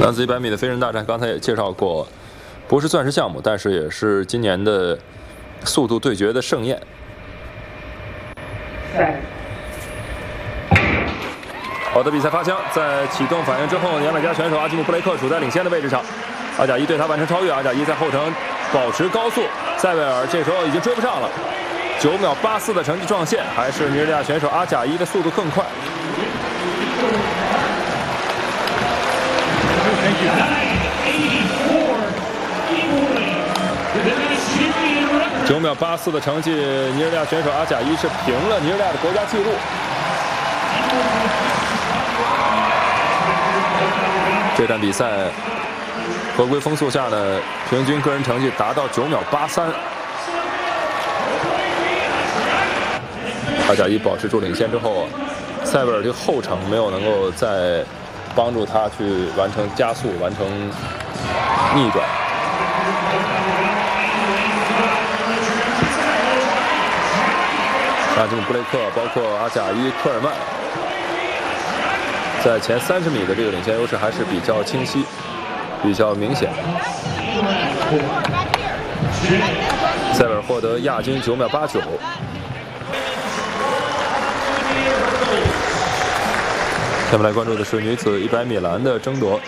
男子100米的飞人大战，刚才也介绍过，不是钻石项目，但是也是今年的速度对决的盛宴。好的，比赛发枪，在启动反应之后，牙买加选手阿基姆·布雷克处在领先的位置上，阿贾伊对他完成超越，阿贾伊在后程保持高速，塞维尔这时候已经追不上了，9秒84的成绩撞线，还是尼日利亚选手阿贾伊的速度更快。9秒84的成绩，尼日利亚选手阿贾伊是平了尼日利亚的国家纪录。这场比赛合规风速下呢，平均个人成绩达到9秒83。阿贾伊保持住领先之后，塞维尔这后程没有能够再帮助他去完成加速，完成逆转。阿基姆·布雷克，包括阿贾伊、科尔曼，在前30米的这个领先优势还是比较清晰、比较明显。塞维尔获得亚军9秒89。下面来关注的是女子100米栏的争夺。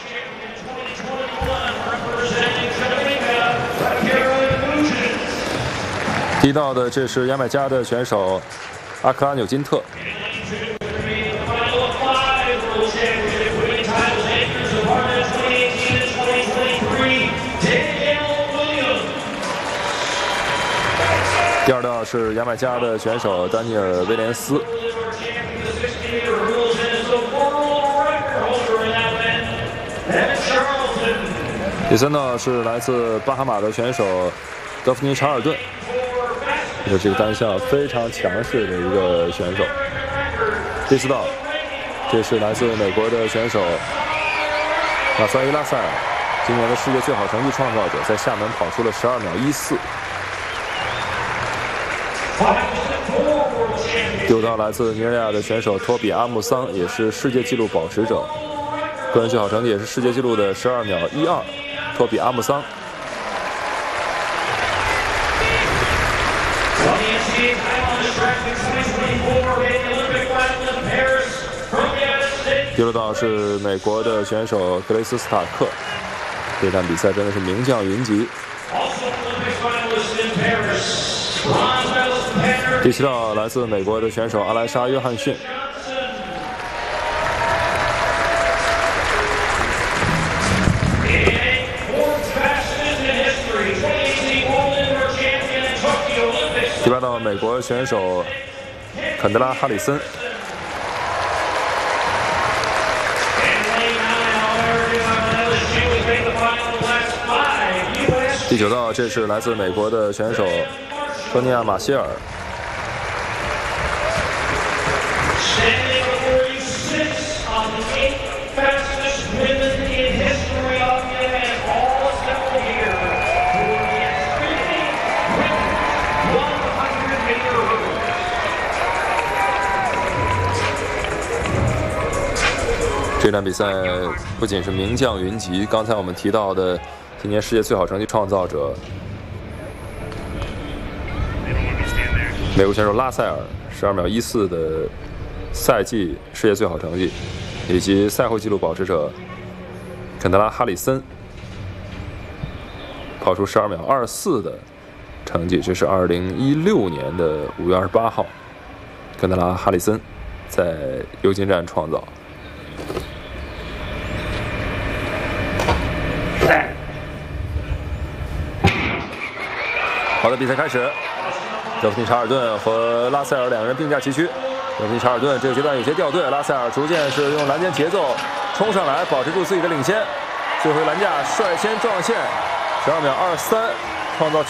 提到的这是牙买加的选手阿克拉纽金特。第二道是牙买加的选手丹尼尔·威廉斯。第三道是来自巴哈马的选手德芙妮·查尔顿，也是一个单项非常强势的一个选手。第四道，这是来自美国的选手马萨伊拉塞尔，今年的世界最好成绩创造者，在厦门跑出了12秒14。第五道来自尼日利亚的选手托比阿穆桑，也是世界纪录保持者，个人最好成绩也是世界纪录的12秒12。托比阿穆桑。第六道是美国的选手格雷斯·斯塔克，这场比赛真的是名将云集。第七道来自美国的选手阿莱莎·约翰逊。第八道美国选手肯德拉·哈里森。第九道，这是来自美国的选手托尼亚·马歇尔。这场比赛不仅是名将云集，刚才我们提到的今年世界最好成绩创造者美国选手拉塞尔12秒14的赛季世界最好成绩，以及赛后纪录保持者肯德拉·哈里森跑出12秒24的成绩，这是2016年的5月28号，肯德拉·哈里森在尤金站创造。好的，比赛开始。德芙妮·查尔顿和拉塞尔两人并驾齐驱。德芙妮·查尔顿这个阶段有些掉队，拉塞尔逐渐是用栏间节奏冲上来，保持住自己的领先。最后栏架率先撞线，12秒23，创造